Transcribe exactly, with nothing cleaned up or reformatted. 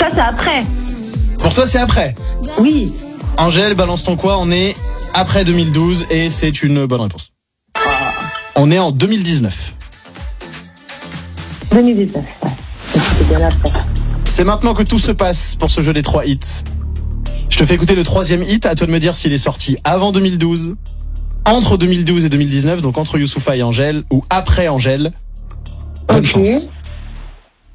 ça, c'est après. Pour toi, c'est après. Oui. Angèle, balance ton quoi, on est après deux mille douze et c'est une bonne réponse. On est en deux mille dix-neuf. deux mille dix-neuf, ouais. C'est bien après. C'est maintenant que tout se passe pour ce jeu des trois hits. Je te fais écouter le troisième hit, à toi de me dire s'il est sorti avant deux mille douze, entre deux mille douze et deux mille dix-neuf, donc entre Youssoupha et Angèle, ou après Angèle. Bonne Ok. chance.